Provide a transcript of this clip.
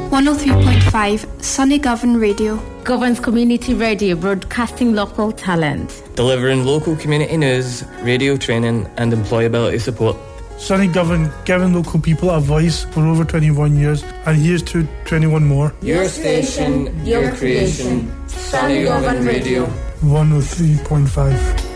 103.5 Sunny Govan Radio. Govan's community radio, broadcasting local talent. Delivering local community news, radio training and employability support. Sunny Govan, giving local people a voice for over 21 years, and here's to 21 more. Your station, your creation, Sunny Govan Radio. 103.5.